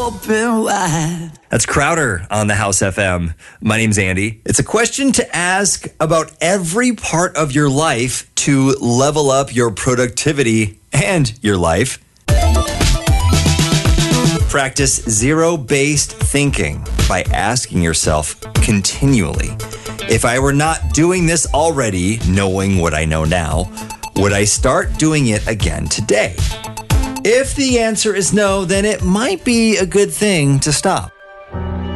open wide. That's Crowder on the House FM. My name's Andy. It's a question to ask about every part of your life to level up your productivity and your life. Practice zero-based thinking by asking yourself continually, if I were not doing this already, knowing what I know now, would I start doing it again today? If the answer is no, then it might be a good thing to stop.